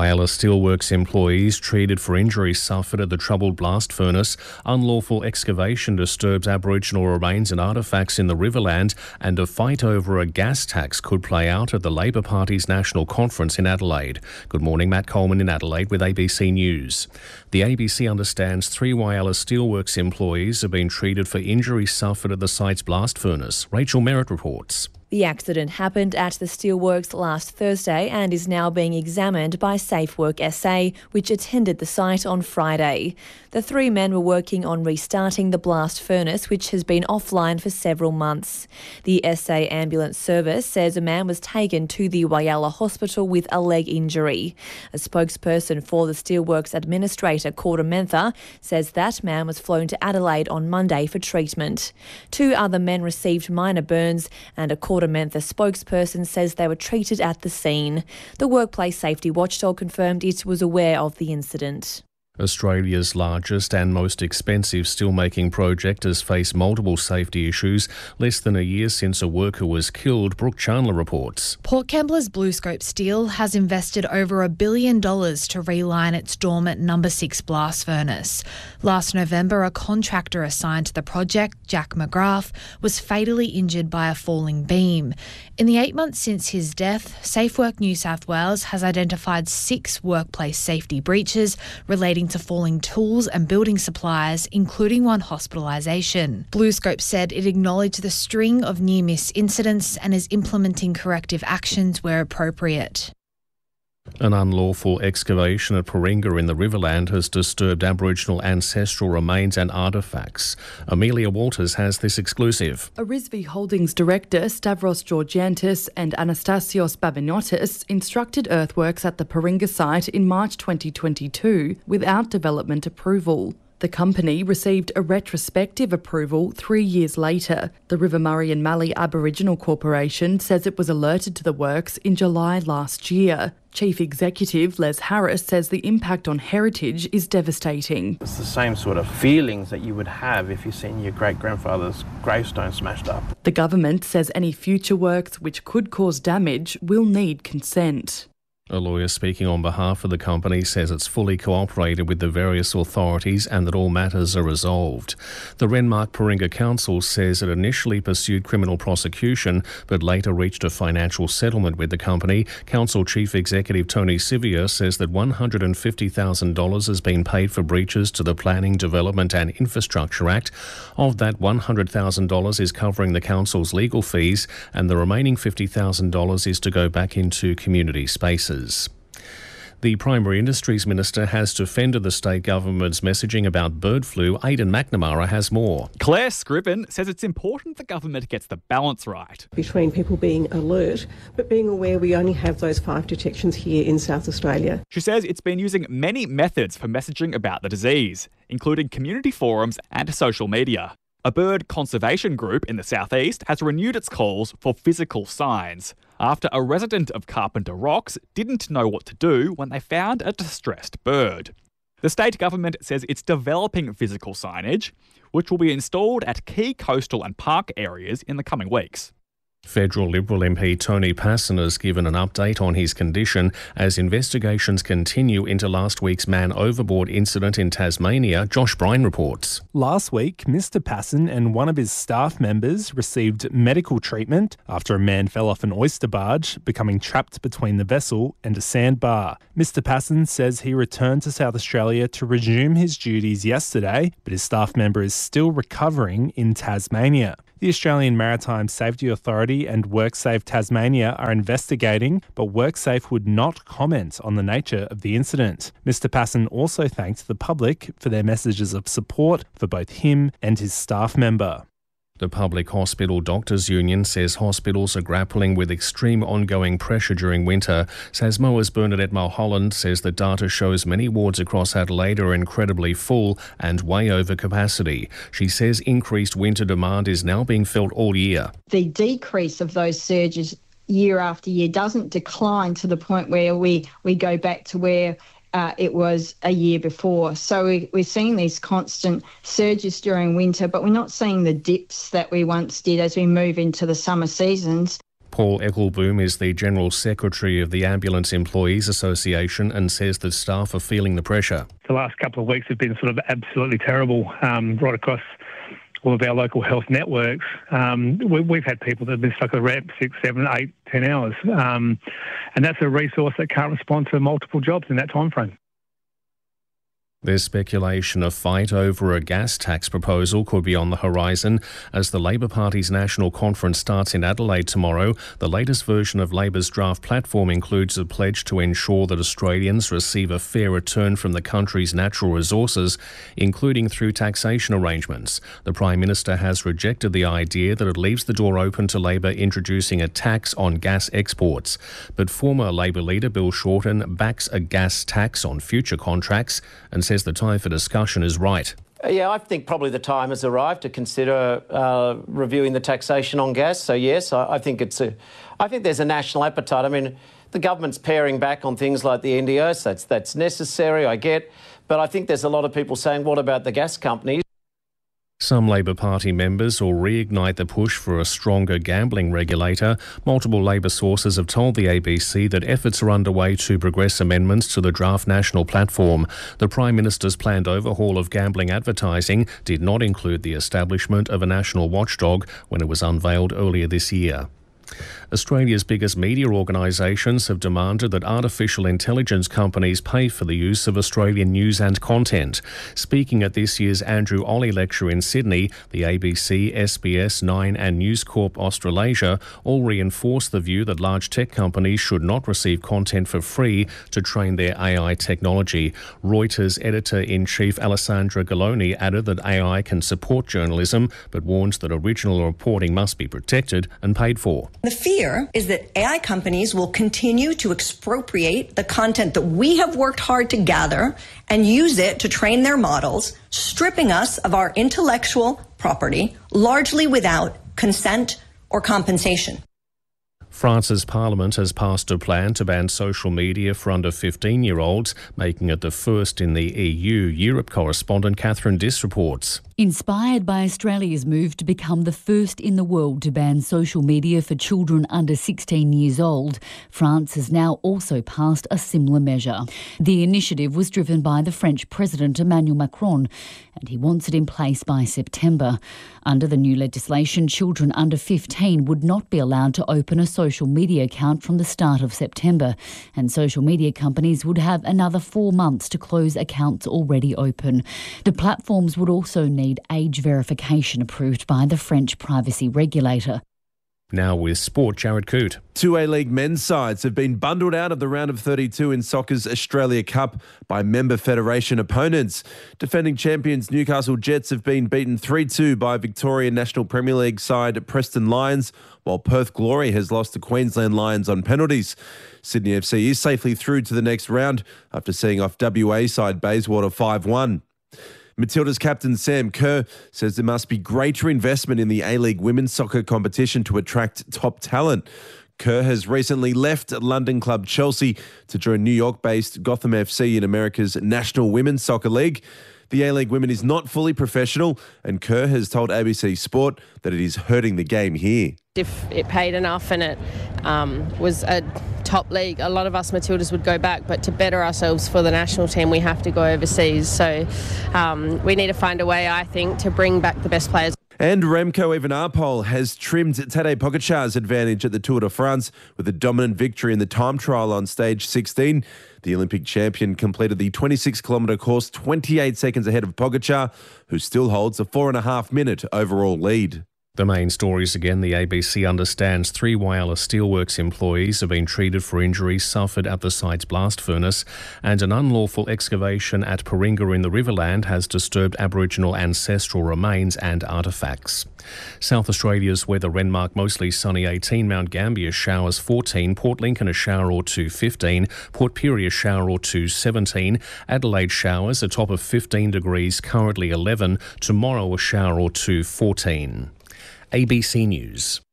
Whyalla Steelworks employees treated for injuries suffered at the troubled blast furnace. Unlawful excavation disturbs Aboriginal remains and artefacts in the Riverland, and a fight over a gas tax could play out at the Labor Party's national conference in Adelaide. Good morning, Matt Coleman in Adelaide with ABC News. The ABC understands 3 Whyalla Steelworks employees have been treated for injuries suffered at the site's blast furnace. Rachel Merritt reports. The accident happened at the steelworks last Thursday and is now being examined by SafeWork SA, which attended the site on Friday. The 3 men were working on restarting the blast furnace, which has been offline for several months. The SA Ambulance Service says a man was taken to the Whyalla Hospital with a leg injury. A spokesperson for the steelworks administrator, Corda Mentha, says that man was flown to Adelaide on Monday for treatment. 2 other men received minor burns, and a Corda Mentha spokesperson says they were treated at the scene. The Workplace Safety Watchdog confirmed it was aware of the incident. Australia's largest and most expensive steelmaking project has faced multiple safety issues less than a year since a worker was killed, Brooke Chandler reports. Port Kembla's BlueScope Steel has invested over $1 billion to reline its dormant No. 6 blast furnace. Last November, a contractor assigned to the project, Jack McGrath, was fatally injured by a falling beam. In the 8 months since his death, SafeWork New South Wales has identified 6 workplace safety breaches relating to falling tools and building supplies, including one hospitalisation. BlueScope said it acknowledged the string of near-miss incidents and is implementing corrective actions where appropriate. An unlawful excavation at Paringa in the Riverland has disturbed Aboriginal ancestral remains and artefacts. Amelia Walters has this exclusive. Arisvi Holdings Director Stavros Georgiantis and Anastasios Babinotis instructed earthworks at the Paringa site in March 2022 without development approval. The company received a retrospective approval 3 years later. The River Murray and Mallee Aboriginal Corporation says it was alerted to the works in July last year. Chief Executive Les Harris says the impact on heritage is devastating. It's the same sort of feelings that you would have if you've seen your great-grandfather's gravestone smashed up. The government says any future works which could cause damage will need consent. A lawyer speaking on behalf of the company says it's fully cooperated with the various authorities and that all matters are resolved. The Renmark Paringa Council says it initially pursued criminal prosecution but later reached a financial settlement with the company. Council Chief Executive Tony Sivia says that $150,000 has been paid for breaches to the Planning, Development and Infrastructure Act. Of that, $100,000 is covering the council's legal fees and the remaining $50,000 is to go back into community spaces. The Primary Industries Minister has defended the state government's messaging about bird flu. Aidan McNamara has more. Claire Scriven says it's important the government gets the balance right. Between people being alert, but being aware we only have those 5 detections here in South Australia. She says it's been using many methods for messaging about the disease, including community forums and social media. A bird conservation group in the southeast has renewed its calls for physical signs after a resident of Carpenter Rocks didn't know what to do when they found a distressed bird. The state government says it's developing physical signage, which will be installed at key coastal and park areas in the coming weeks. Federal Liberal MP Tony Passon has given an update on his condition as investigations continue into last week's man overboard incident in Tasmania. Josh Bryan reports. Last week, Mr. Passon and one of his staff members received medical treatment after a man fell off an oyster barge, becoming trapped between the vessel and a sandbar. Mr. Passon says he returned to South Australia to resume his duties yesterday, but his staff member is still recovering in Tasmania. The Australian Maritime Safety Authority and WorkSafe Tasmania are investigating, but WorkSafe would not comment on the nature of the incident. Mr. Passon also thanked the public for their messages of support for both him and his staff member. The Public Hospital Doctors Union says hospitals are grappling with extreme ongoing pressure during winter. SASMOA's Bernadette Mulholland says the data shows many wards across Adelaide are incredibly full and way over capacity. She says increased winter demand is now being felt all year. The decrease of those surges year after year doesn't decline to the point where we go back to where it was a year before. So we're seeing these constant surges during winter, but we're not seeing the dips that we once did as we move into the summer seasons. Paul Eckelboom is the General Secretary of the Ambulance Employees Association and says that staff are feeling the pressure. The last couple of weeks have been sort of absolutely terrible right across all of our local health networks. We've had people that have been stuck at the ramp 6, 7, 8, 10 hours. And that's a resource that can't respond to multiple jobs in that time frame. There's speculation a fight over a gas tax proposal could be on the horizon as the Labor Party's national conference starts in Adelaide tomorrow. The latest version of Labor's draft platform includes a pledge to ensure that Australians receive a fair return from the country's natural resources, including through taxation arrangements. The Prime Minister has rejected the idea that it leaves the door open to Labor introducing a tax on gas exports. But former Labor leader Bill Shorten backs a gas tax on future contracts and says the time for discussion is right. Yeah, I think probably the time has arrived to consider reviewing the taxation on gas. So yes, I think there's a national appetite. I mean, the government's paring back on things like the NDIS. That's necessary, I get, but I think there's a lot of people saying, what about the gas companies? Some Labor Party members will reignite the push for a stronger gambling regulator. Multiple Labor sources have told the ABC that efforts are underway to progress amendments to the draft national platform. The Prime Minister's planned overhaul of gambling advertising did not include the establishment of a national watchdog when it was unveiled earlier this year. Australia's biggest media organisations have demanded that artificial intelligence companies pay for the use of Australian news and content. Speaking at this year's Andrew Olley Lecture in Sydney, the ABC, SBS, Nine and News Corp Australasia all reinforced the view that large tech companies should not receive content for free to train their AI technology. Reuters editor-in-chief Alessandra Galloni added that AI can support journalism, but warns that original reporting must be protected and paid for. The fear is that AI companies will continue to expropriate the content that we have worked hard to gather and use it to train their models, stripping us of our intellectual property, largely without consent or compensation. France's parliament has passed a plan to ban social media for under 15-year-olds, making it the first in the EU. Europe correspondent Catherine Diss reports. Inspired by Australia's move to become the first in the world to ban social media for children under 16 years old, France has now also passed a similar measure. The initiative was driven by the French President Emmanuel Macron, and he wants it in place by September. Under the new legislation, children under 15 would not be allowed to open a social media account from the start of September, and social media companies would have another 4 months to close accounts already open. The platforms would also need age verification approved by the French privacy regulator. Now with sport, Jared Coote. Two A-League men's sides have been bundled out of the round of 32 in soccer's Australia Cup by member federation opponents. Defending champions Newcastle Jets have been beaten 3-2 by Victorian National Premier League side Preston Lions, while Perth Glory has lost to Queensland Lions on penalties. Sydney FC is safely through to the next round after seeing off WA side Bayswater 5-1. Matilda's captain Sam Kerr says there must be greater investment in the A-League women's soccer competition to attract top talent. Kerr has recently left London club Chelsea to join New York-based Gotham FC in America's National Women's Soccer League. The A-League women is not fully professional, and Kerr has told ABC Sport that it is hurting the game here. If it paid enough and it was a top league, a lot of us Matildas would go back, but to better ourselves for the national team, we have to go overseas. So we need to find a way, I think, to bring back the best players. And Remco Evenepoel has trimmed Tadej Pogacar's advantage at the Tour de France with a dominant victory in the time trial on stage 16. The Olympic champion completed the 26-kilometre course 28 seconds ahead of Pogacar, who still holds a 4.5-minute overall lead. The main stories again. The ABC understands 3 Whyalla Steelworks employees have been treated for injuries suffered at the site's blast furnace, and an unlawful excavation at Paringa in the Riverland has disturbed Aboriginal ancestral remains and artefacts. South Australia's weather: Renmark mostly sunny 18, Mount Gambier showers 14, Port Lincoln a shower or 2 15, Port Pirie a shower or 2 17, Adelaide showers a top of 15 degrees, currently 11, tomorrow a shower or 2 14. ABC News.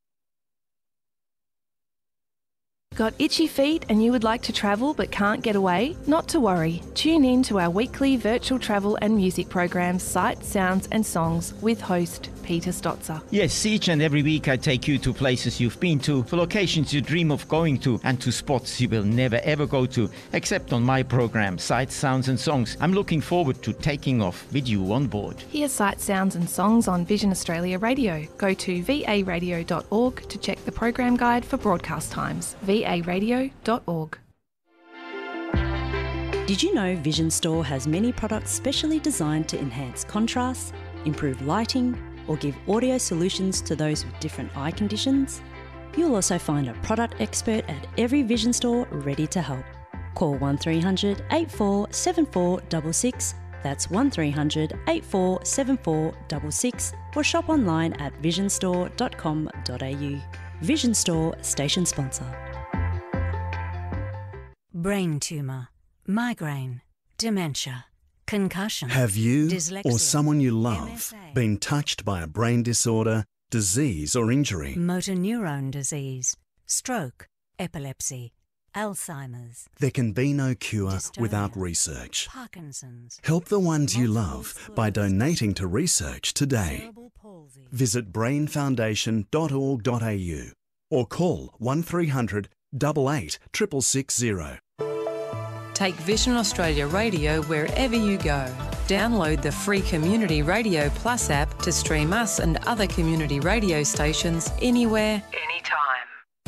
Got itchy feet and you would like to travel but can't get away? Not to worry. Tune in to our weekly virtual travel and music programs, Sights, Sounds and Songs with host Peter Stotzer. Yes, each and every week I take you to places you've been to, for locations you dream of going to, and to spots you will never ever go to, except on my program, Sights, Sounds and Songs. I'm looking forward to taking off with you on board. Hear Sights, Sounds and Songs on Vision Australia Radio. Go to varadio.org to check the program guide for broadcast times. varadio.org. Did you know Vision Store has many products specially designed to enhance contrast, improve lighting, or give audio solutions to those with different eye conditions? You'll also find a product expert at every Vision Store ready to help. Call 1300 84 7466, that's 1300 84 7466, or shop online at visionstore.com.au. Vision Store, station sponsor. Brain tumour, migraine, dementia, concussion. Have you dyslexia, or someone you love MSA, been touched by a brain disorder, disease or injury? motor neurone disease, stroke, epilepsy, Alzheimer's, There can be no cure dystonia, without research. Parkinson's. Help the ones you love by donating to research today. Visit brainfoundation.org.au or call 1300 88 660. Take Vision Australia Radio wherever you go. Download the free Community Radio Plus app to stream us and other community radio stations anywhere, anytime.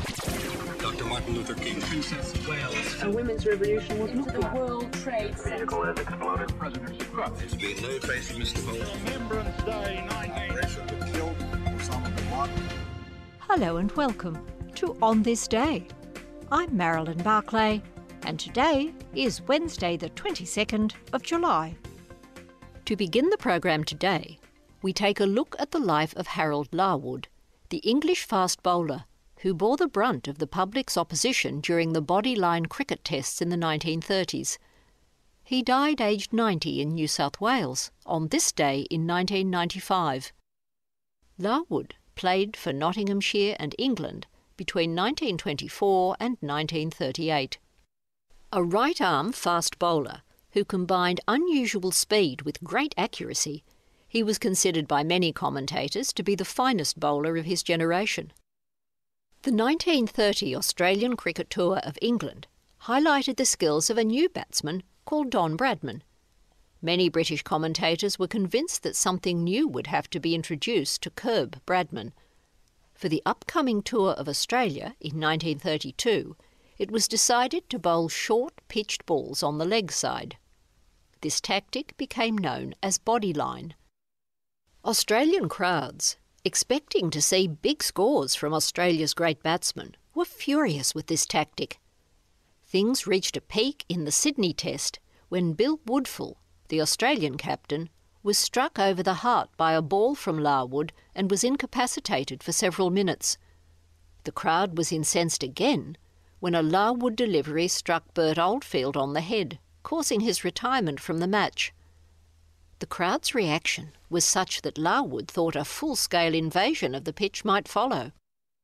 Dr. Martin Luther King, Princess of Wales. A women's revolution was not the World Trade Center. Vehicle has exploded. President's truck. There's been no trace of Mr. Bowles. Remembrance Day 19. Killed Osama bin Laden. Hello and welcome to On This Day. I'm Marilyn Barclay, and today is Wednesday the 22nd of July. To begin the program today, we take a look at the life of Harold Larwood, the English fast bowler who bore the brunt of the public's opposition during the bodyline cricket tests in the 1930s. He died aged 90 in New South Wales on this day in 1995. Larwood played for Nottinghamshire and England between 1924 and 1938. A right-arm fast bowler who combined unusual speed with great accuracy, he was considered by many commentators to be the finest bowler of his generation. The 1930 Australian Cricket Tour of England highlighted the skills of a new batsman called Don Bradman. Many British commentators were convinced that something new would have to be introduced to curb Bradman. For the upcoming tour of Australia in 1932, it was decided to bowl short pitched balls on the leg side. This tactic became known as bodyline. Australian crowds, expecting to see big scores from Australia's great batsmen, were furious with this tactic. Things reached a peak in the Sydney Test when Bill Woodfull, the Australian captain, was struck over the heart by a ball from Larwood and was incapacitated for several minutes. The crowd was incensed again when a Larwood delivery struck Bert Oldfield on the head, causing his retirement from the match. The crowd's reaction was such that Larwood thought a full-scale invasion of the pitch might follow.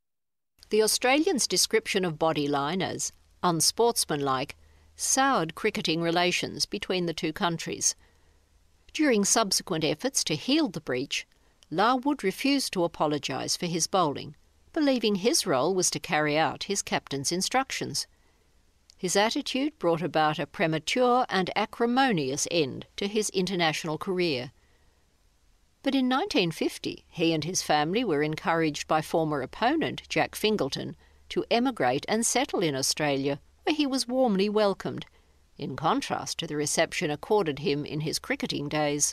The Australians' description of bodyline as unsportsmanlike soured cricketing relations between the two countries. During subsequent efforts to heal the breach, Larwood refused to apologise for his bowling, believing his role was to carry out his captain's instructions. His attitude brought about a premature and acrimonious end to his international career. But in 1950, he and his family were encouraged by former opponent Jack Fingleton to emigrate and settle in Australia, where he was warmly welcomed, in contrast to the reception accorded him in his cricketing days.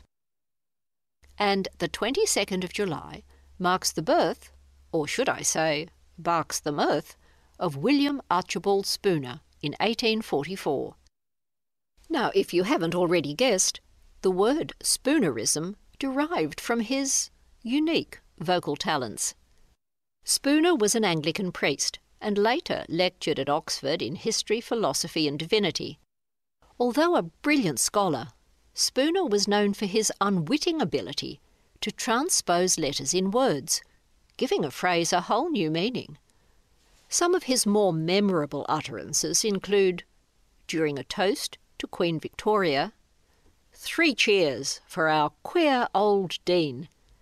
And the 22nd of July marks the birth, or should I say, barks the mirth, of William Archibald Spooner in 1844. Now, if you haven't already guessed, the word Spoonerism derived from his unique vocal talents. Spooner was an Anglican priest and later lectured at Oxford in history, philosophy and divinity. Although a brilliant scholar, Spooner was known for his unwitting ability to transpose letters in words, giving a phrase a whole new meaning. Some of his more memorable utterances include, during a toast to Queen Victoria, 3 cheers for our queer old Dean,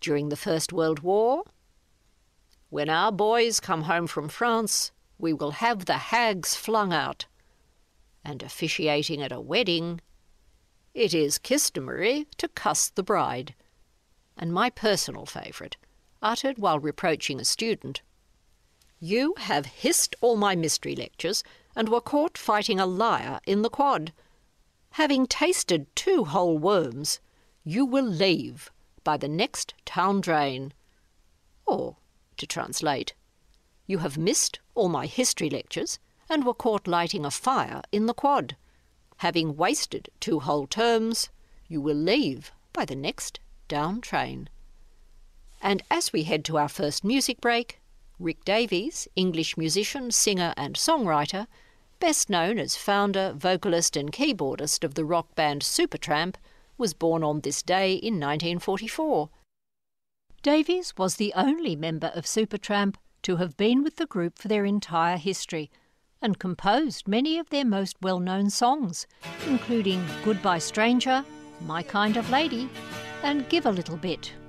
during the First World War. When our boys come home from France, we will have the hags flung out. And officiating at a wedding, it is customary to cuss the bride. And my personal favourite, uttered while reproaching a student. You have hissed all my mystery lectures and were caught fighting a liar in the quad. Having tasted 2 whole worms, you will leave by the next town drain. Or, to translate, you have missed all my history lectures and were caught lighting a fire in the quad. Having wasted 2 whole terms, you will leave by the next down train. And as we head to our first music break, Rick Davies, English musician, singer and songwriter, best known as founder, vocalist and keyboardist of the rock band Supertramp, was born on this day in 1944. Davies was the only member of Supertramp to have been with the group for their entire history and composed many of their most well-known songs, including Goodbye Stranger, My Kind of Lady and Give a Little Bit.